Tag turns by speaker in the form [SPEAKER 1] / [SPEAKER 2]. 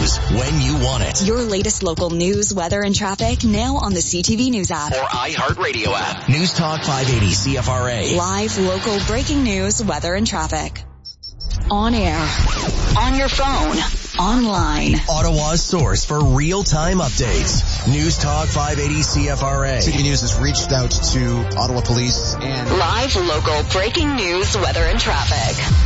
[SPEAKER 1] news when you want it.
[SPEAKER 2] Your latest local news, weather, and traffic now on the CTV News app.
[SPEAKER 1] Or iHeartRadio app. News Talk 580 CFRA.
[SPEAKER 2] Live, local, breaking news, weather, and traffic. On air. On your phone. Online.
[SPEAKER 1] Ottawa's source for real-time updates. News Talk 580 CFRA.
[SPEAKER 3] CTV News has reached out to Ottawa Police and
[SPEAKER 2] live, local, breaking news, weather, and traffic.